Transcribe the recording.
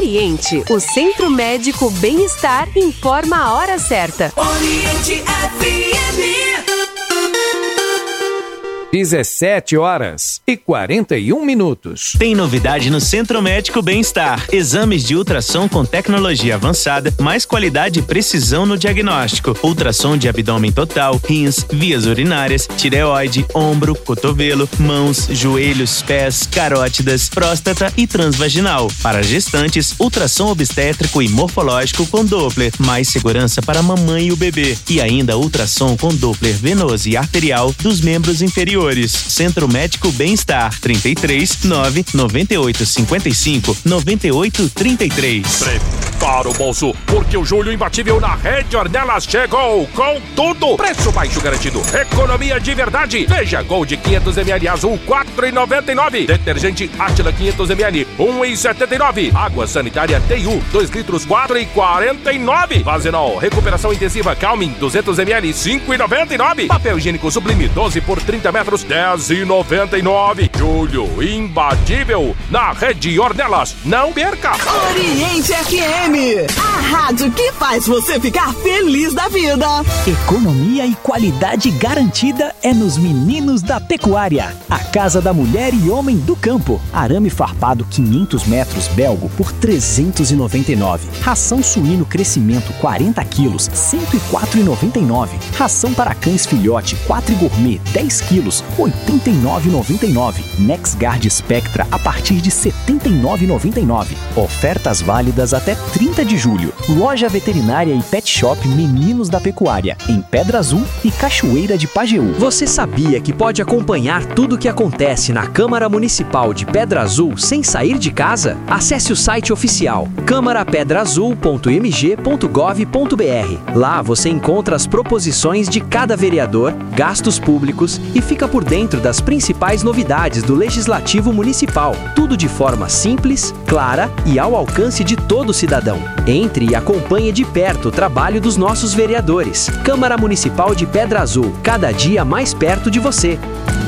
Oriente, o Centro Médico Bem-Estar, informa a hora certa. Oriente FM. 17h41. Tem novidade no Centro Médico Bem-Estar. Exames de ultrassom com tecnologia avançada, mais qualidade e precisão no diagnóstico. Ultrassom de abdômen total, rins, vias urinárias, tireoide, ombro, cotovelo, mãos, joelhos, pés, carótidas, próstata e transvaginal. Para gestantes, ultrassom obstétrico e morfológico com Doppler, mais segurança para a mamãe e o bebê. E ainda ultrassom com Doppler venoso e arterial dos membros inferiores. Centro Médico Bem-Estar, 33 998 55 98 33. Prepara o bolso, porque o julho imbatível na Rede Ornelas chegou com tudo. Preço baixo garantido, economia de verdade. Veja, Gold 500ml azul, R$4,99. Detergente Átila 500ml, R$1,79. Água sanitária TU, 2 litros, R$4,49. Vazenol, recuperação intensiva Calmin, 200ml, R$5,99. Papel higiênico Sublime, 12 por 30 metros, R$10,99. Julho imbatível na Rede Ornelas. Não perca! Oriente FM, a rádio que faz você ficar feliz da vida. Economia e qualidade garantida é nos Meninos da Pecuária. A Casa da Mulher e Homem do Campo. Arame farpado 500 metros belgo por R$399. Ração suíno crescimento 40 quilos, R$104,99. Ração para cães filhote 4 gourmet 10 quilos, R$89,99. NexGard Spectra a partir de R$79,99. Ofertas válidas até 30 de julho. Loja veterinária e pet shop Meninos da Pecuária, em Pedra Azul e Cachoeira de Pajeú. Você sabia que pode acompanhar tudo o que acontece na Câmara Municipal de Pedra Azul sem sair de casa? Acesse o site oficial câmarapedraazul.mg.gov.br. Lá você encontra as proposições de cada vereador, gastos públicos e fica por dentro das principais novidades do Legislativo Municipal. Tudo de forma simples, clara e ao alcance de todo cidadão. Entre e acompanhe de perto o trabalho dos nossos vereadores. Câmara Municipal de Pedra Azul, cada dia mais perto de você.